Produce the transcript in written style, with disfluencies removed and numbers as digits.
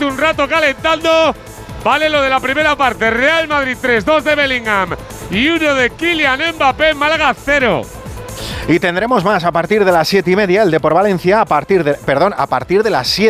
echarse un rato calentando. Vale lo de la primera parte. Real Madrid 3, 2 de Bellingham y 1 de Kylian Mbappé. Málaga 0. Y tendremos más a partir de las 7:30. El Depor Valencia a partir de las 7.